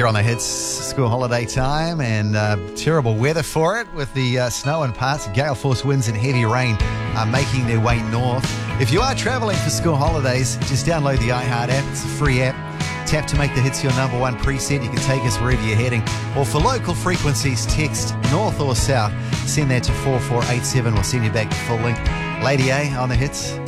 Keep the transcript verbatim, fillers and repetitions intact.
here on the Hits, school holiday time, and uh, terrible weather for it with the uh, snow in parts. Gale force winds and heavy rain are making their way north. If you are travelling for school holidays, just download the iHeart app. It's a free app. Tap to make the Hits your number one preset. You can take us wherever you're heading. Or for local frequencies, text north or south. Send that to four four eight seven. We'll send you back the full link. Lady A on the Hits.